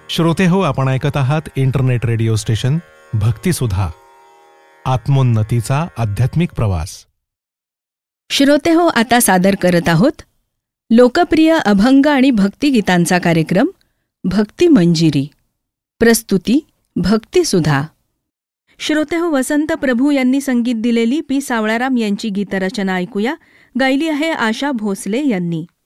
श्रोतेहो, आपण ऐकत आहात इंटरनेट रेडिओ स्टेशन भक्तिसुधा, आत्मोन्नतीचा आध्यात्मिक प्रवास. श्रोतेहो, आता सादर करत आहोत लोकप्रिय अभंग आणि भक्तिगीतांचा कार्यक्रम भक्ती मंजिरी. प्रस्तुती भक्तिसुधा. श्रोतेहो, वसंत प्रभू यांनी संगीत दिलेली पी. सावळाराम यांची गीतरचना ऐकूया. गायली आहे आशा भोसले यांनी.